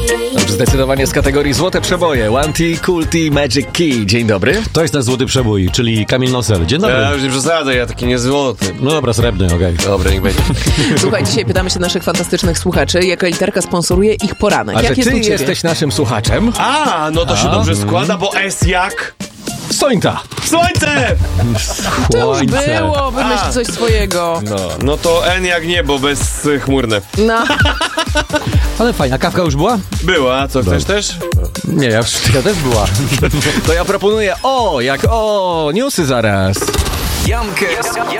Zdecydowanie z kategorii Złote Przeboje. One T, Cool T, Magic Key. Dzień dobry. To jest nasz złoty przebój, czyli Kamil Nosel. Dzień dobry. Ja już nie przesadzę, ja taki nie złoty. No dobra, srebrny, okej. Dobra, niech będzie. Słuchaj, dzisiaj pytamy się naszych fantastycznych słuchaczy, jaka literka sponsoruje ich poranek. A Jak że jest ty u ciebie? jesteś naszym słuchaczem? A, no to się dobrze składa, bo S jak? Sońta. Słońce! To już Słońce. było, wymyśl coś swojego. No to N jak niebo, bezchmurne. No. Ale fajna, kawka już była? Była, co chcesz też? Nie, ja też była. To ja proponuję newsy zaraz.